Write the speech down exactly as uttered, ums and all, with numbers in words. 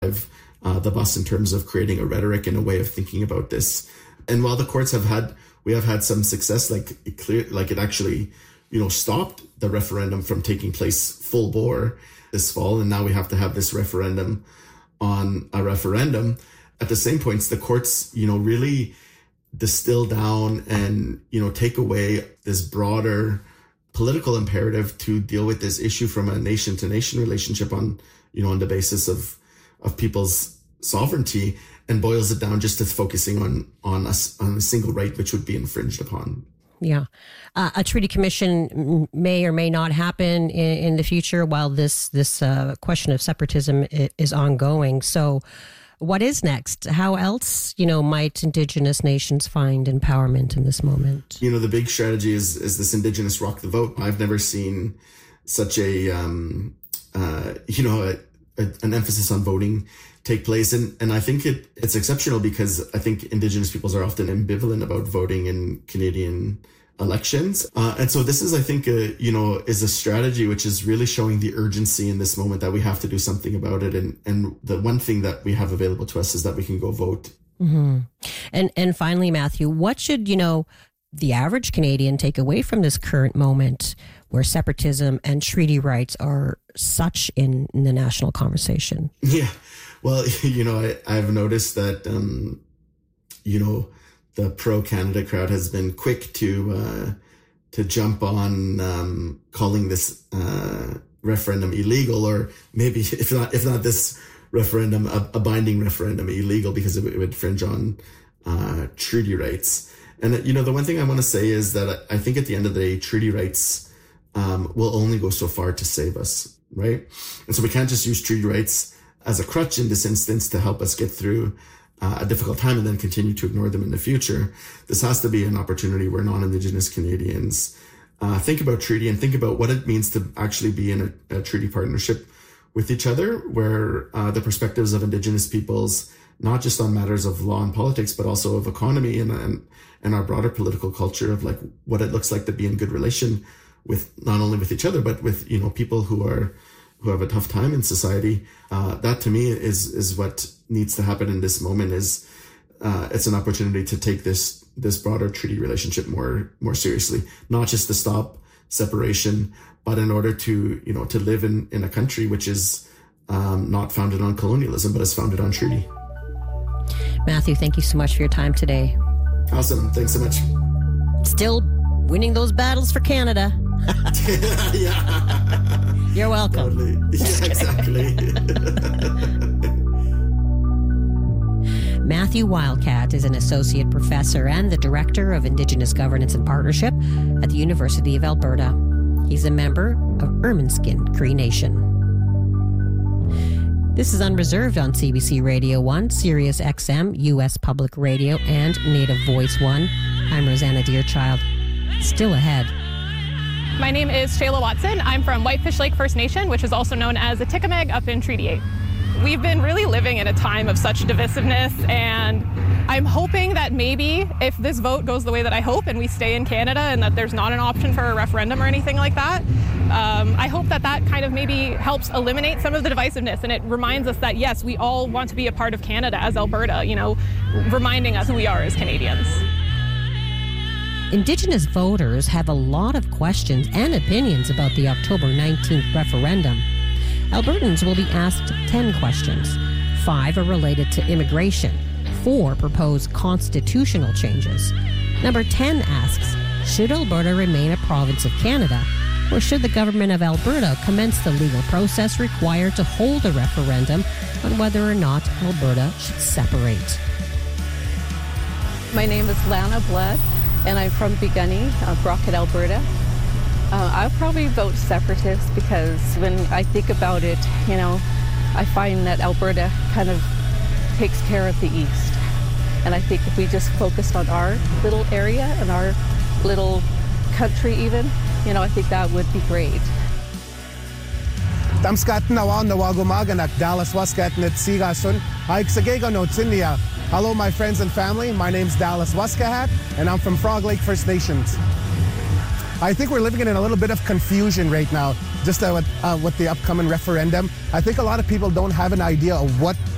drive uh, the bus in terms of creating a rhetoric and a way of thinking about this. And while the courts have had, we have had some success, like it clear, like it actually, you know, stopped the referendum from taking place full bore this fall. And now we have to have this referendum on a referendum. At the same points, the courts, you know, really distill down and, you know, take away this broader political imperative to deal with this issue from a nation to nation relationship on, you know, on the basis of, of people's sovereignty, and boils it down just to focusing on, on a, on a single right, which would be infringed upon. Yeah. Uh, a treaty commission may or may not happen in, in the future while this, this uh, question of separatism is ongoing. So what is next? How else, you know, might Indigenous nations find empowerment in this moment? You know, the big strategy is is this Indigenous rock the vote. I've never seen such a, um, uh, you know, a, a, an emphasis on voting take place. And, and I think it it's exceptional because I think Indigenous peoples are often ambivalent about voting in Canadian elections. Uh, and so this is, I think, a, you know, is a strategy which is really showing the urgency in this moment that we have to do something about it. And, and the one thing that we have available to us is that we can go vote. Mm-hmm. And, and finally, Matthew, what should, you know, the average Canadian take away from this current moment where separatism and treaty rights are such in, in the national conversation? Yeah. Well, you know, I, I've noticed that, um, you know, the pro-Canada crowd has been quick to uh, to jump on um, calling this uh, referendum illegal, or maybe if not if not this referendum a, a binding referendum illegal because it, it would infringe on uh, treaty rights. And you know, the one thing I want to say is that I think at the end of the day, treaty rights um, will only go so far to save us, right? And so we can't just use treaty rights as a crutch in this instance to help us get through Uh, a difficult time and then continue to ignore them in the future. This has to be an opportunity where non-Indigenous Canadians uh, think about treaty and think about what it means to actually be in a, a treaty partnership with each other, where uh, the perspectives of Indigenous peoples, not just on matters of law and politics, but also of economy and, and, and our broader political culture of like what it looks like to be in good relation with not only with each other, but with, you know, people who are who have a tough time in society. Uh, that to me is, is what needs to happen in this moment. Is uh, it's an opportunity to take this, this broader treaty relationship more, more seriously, not just to stop separation, but in order to, you know, to live in, in a country which is um, not founded on colonialism, but is founded on treaty. Matthew, thank you so much for your time today. Awesome. Thanks so much. Still winning those battles for Canada. Yeah. You're welcome. Totally. Yeah, exactly. Matthew Wildcat is an associate professor and the director of Indigenous Governance and Partnership at the University of Alberta. He's a member of Ermineskin Cree Nation. This is Unreserved on C B C Radio one, Sirius X M, U S Public Radio, and Native Voice one. I'm Rosanna Deerchild. Still ahead. My name is Shayla Watson. I'm from Whitefish Lake First Nation, which is also known as Atikamekw up in Treaty eight. We've been really living in a time of such divisiveness, and I'm hoping that maybe if this vote goes the way that I hope and we stay in Canada and that there's not an option for a referendum or anything like that, um, I hope that that kind of maybe helps eliminate some of the divisiveness, and it reminds us that, yes, we all want to be a part of Canada as Alberta, you know, reminding us who we are as Canadians. Indigenous voters have a lot of questions and opinions about the October nineteenth referendum. Albertans will be asked ten questions. Five are related to immigration. Four propose constitutional changes. Number ten asks, should Alberta remain a province of Canada, or should the government of Alberta commence the legal process required to hold a referendum on whether or not Alberta should separate? My name is Lana Blood, and I'm from Begunny, uh, Brockett, Alberta. Uh, I'll probably vote separatist because when I think about it, you know, I find that Alberta kind of takes care of the East. And I think if we just focused on our little area and our little country even, you know, I think that would be great. Tamskaten awan na wagumagan Dallas Waskat net sigasun. Ay ksagega no tsinia. Hello, my friends and family. My name's Dallas Waskahat, and I'm from Frog Lake First Nations. I think we're living in a little bit of confusion right now, just uh, with, uh, with the upcoming referendum. I think a lot of people don't have an idea of what